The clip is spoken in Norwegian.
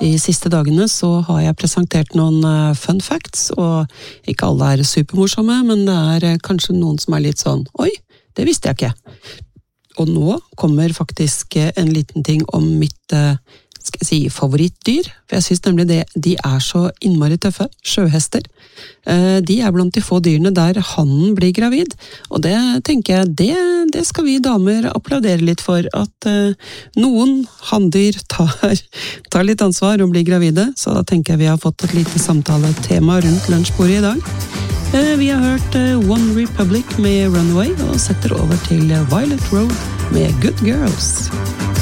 De siste dagene så har jeg presentert noen fun facts, og ikke alle supermorsomme, men det kanskje noen som litt sånn, oi, det visste jeg ikke. Og nå kommer faktisk en liten ting om mitt, skal jeg si, favorittdyr, for jeg synes nemlig de så innmari tøffe, sjøhester. De blant de få dyrene der hannen blir gravid, og det tenker jeg, det skal vi damer applaudere litt for, at noen hanndyr tar litt ansvar og blir gravide, så da tenker jeg vi har fått et lite samtale-tema rundt lunsjbordet i dag. Vi har hørt One Republic med Runaway, og setter over til Violet Road med Good Girls.